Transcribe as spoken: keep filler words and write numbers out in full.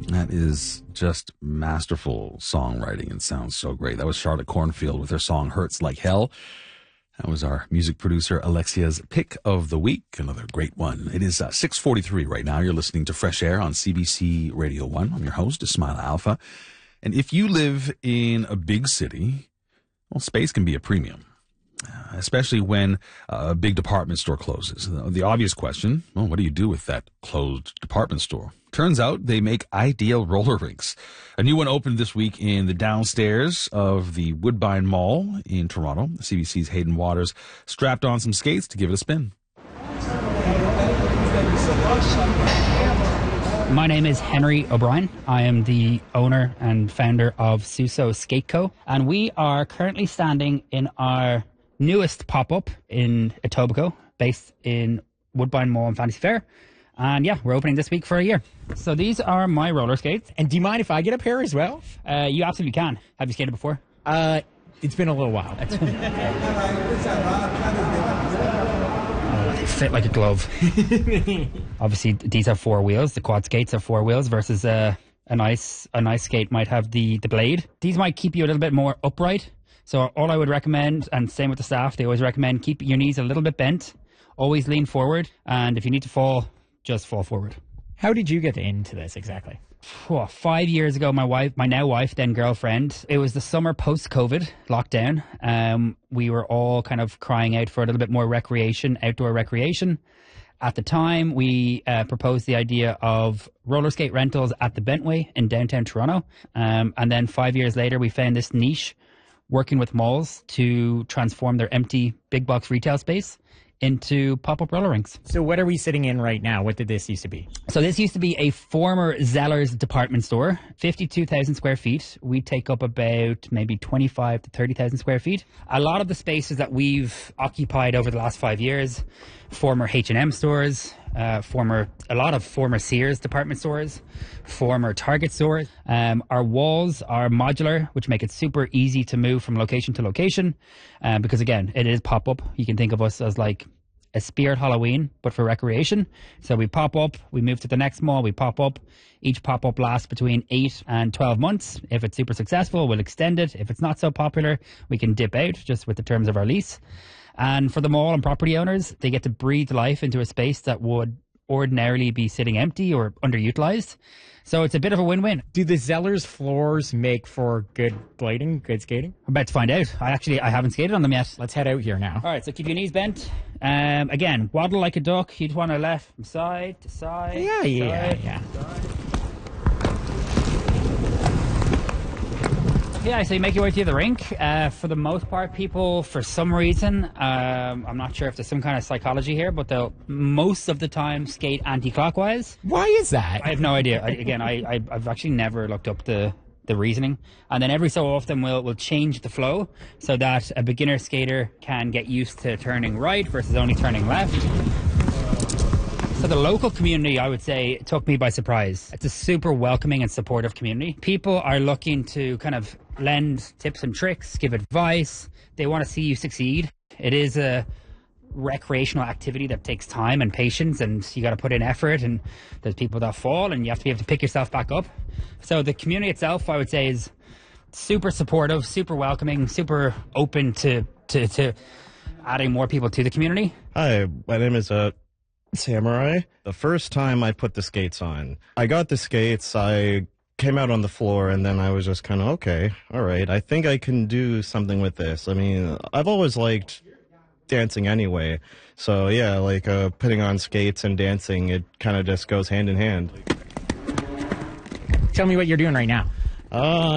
That is just masterful songwriting and sounds so great. That was Charlotte Cornfield with her song Hurts Like Hell. That was our music producer Alexia's pick of the week. Another great one. It is uh, six forty-three right now. You're listening to Fresh Air on C B C Radio one. I'm your host, Ismail Alpha. And if you live in a big city, well, space can be a premium, uh, especially when uh, a big department store closes. The, the obvious question, well, what do you do with that closed department store? Turns out they make ideal roller rinks. A new one opened this week in the downstairs of the Woodbine Mall in Toronto. C B C's Hayden Waters strapped on some skates to give it a spin. My name is Henry O'Brien. I am the owner and founder of Suso Skate Co. And we are currently standing in our newest pop-up in Etobicoke, based in Woodbine Mall and Fantasy Fair. And yeah, we're opening this week for a year. So these are my roller skates. And do you mind if I get a pair as well? Uh, you absolutely can. Have you skated before? Uh, it's been a little while. Oh, they fit like a glove. Obviously, these are four wheels. The quad skates are four wheels versus uh, a nice a nice skate might have the, the blade. These might keep you a little bit more upright. So all I would recommend, and same with the staff, they always recommend keep your knees a little bit bent. Always lean forward. And if you need to fall, just fall forward. How did you get into this exactly? Oh, five years ago, my wife, my now wife, then girlfriend, it was the summer post-COVID lockdown. Um, we were all kind of crying out for a little bit more recreation, outdoor recreation. At the time, we uh, proposed the idea of roller skate rentals at the Bentway in downtown Toronto. Um, and then five years later, we found this niche working with malls to transform their empty big box retail space into pop-up roller rinks. So what are we sitting in right now? What did this used to be? So this used to be a former Zellers department store, fifty-two thousand square feet. We take up about maybe twenty-five to thirty thousand square feet. A lot of the spaces that we've occupied over the last five years, former H and M stores, uh, former a lot of former Sears department stores, former Target stores. Um, our walls are modular, which make it super easy to move from location to location. Uh, because again, it is pop-up. You can think of us as like a Spirit Halloween, but for recreation. So we pop up, we move to the next mall, we pop up. Each pop-up lasts between eight and twelve months. If it's super successful, we'll extend it. If it's not so popular, we can dip out just with the terms of our lease. And for the mall and property owners, they get to breathe life into a space that would ordinarily be sitting empty or underutilized. So it's a bit of a win-win. Do the Zellers floors make for good blading, good skating? I'm about to find out. I actually, I haven't skated on them yet. Let's head out here now. All right, so keep your knees bent. Um, again, waddle like a duck. You'd want to left from side to side. Yeah, to yeah, side, yeah. Side. Yeah, so you make your way through the rink. Uh, for the most part, people, for some reason, um, I'm not sure if there's some kind of psychology here, but they'll most of the time skate anti-clockwise. Why is that? I have no idea. I, again, I, I, I've actually never looked up the, the reasoning. And then every so often we'll, we'll change the flow so that a beginner skater can get used to turning right versus only turning left. So the local community, I would say, took me by surprise. It's a super welcoming and supportive community. People are looking to kind of lend tips and tricks, give advice. They want to see you succeed. It is a recreational activity that takes time and patience, and you got to put in effort, and there's people that fall and you have to be able to pick yourself back up. So the community itself, I would say, is super supportive, super welcoming, super open to, to, to adding more people to the community. Hi, my name is uh, Samurai. The first time I put the skates on, I got the skates, I came out on the floor, and then I was just kind of, okay, all right, I think I can do something with this. I mean, I've always liked dancing anyway. So yeah, like uh, putting on skates and dancing, it kind of just goes hand in hand. Tell me what you're doing right now. Uh,